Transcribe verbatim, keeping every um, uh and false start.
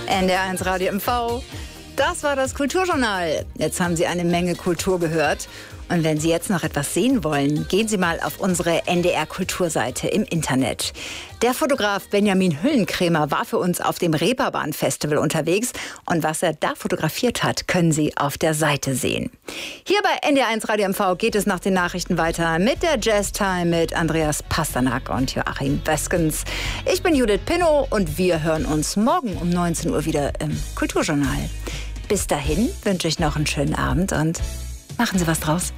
N D R eins Radio M V. Das war das Kulturjournal. Jetzt haben Sie eine Menge Kultur gehört. Und wenn Sie jetzt noch etwas sehen wollen, gehen Sie mal auf unsere N D R-Kulturseite im Internet. Der Fotograf Benjamin Hüllenkrämer war für uns auf dem Reeperbahn-Festival unterwegs. Und was er da fotografiert hat, können Sie auf der Seite sehen. Hier bei N D R eins Radio M V geht es nach den Nachrichten weiter mit der Jazz-Time mit Andreas Pasternak und Joachim Weskens. Ich bin Judith Pinnow und wir hören uns morgen um neunzehn Uhr wieder im Kulturjournal. Bis dahin wünsche ich noch einen schönen Abend und machen Sie was draus.